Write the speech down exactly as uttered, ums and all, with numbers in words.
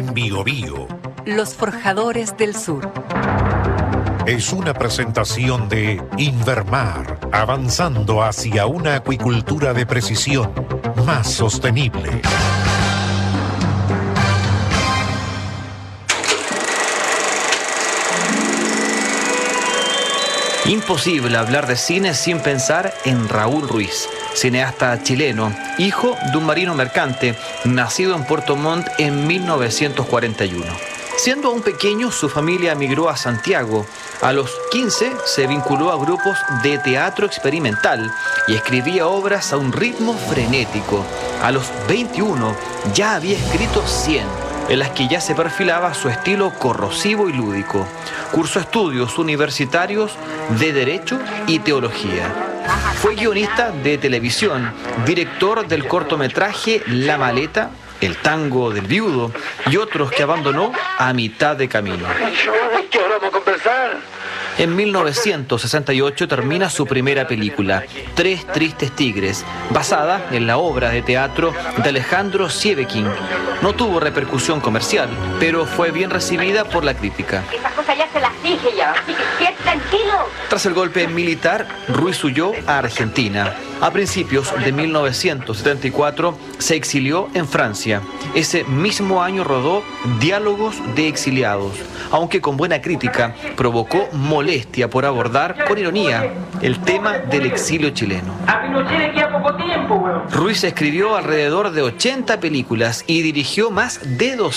en Biobío. Los Forjadores del Sur. Es una presentación de Invermar, avanzando hacia una acuicultura de precisión más sostenible. Imposible hablar de cine sin pensar en Raúl Ruiz, cineasta chileno, hijo de un marino mercante, nacido en Puerto Montt en mil novecientos cuarenta y uno. Siendo aún pequeño, su familia emigró a Santiago. A los quince se vinculó a grupos de teatro experimental y escribía obras a un ritmo frenético. A los veintiuno ya había escrito cien, en las que ya se perfilaba su estilo corrosivo y lúdico. Cursó estudios universitarios de Derecho y Teología. Fue guionista de televisión, director del cortometraje La Maleta, El Tango del Viudo y otros que abandonó a mitad de camino. ¿Qué hora vamos a conversar? En mil novecientos sesenta y ocho termina su primera película, Tres Tristes Tigres, basada en la obra de teatro de Alejandro Sieveking. No tuvo repercusión comercial, pero fue bien recibida por la crítica. Esas cosas ya se las dije ya, así que quédate tranquilo. Tras el golpe militar, Ruiz huyó a Argentina. A principios de mil novecientos setenta y cuatro se exilió en Francia. Ese mismo año rodó Diálogos de Exiliados, aunque con buena crítica, provocó molestia por abordar con ironía el tema del exilio chileno. A Pinochet le queda poco tiempo, weón. Ruiz escribió alrededor de ochenta películas y dirigió más de doscientas.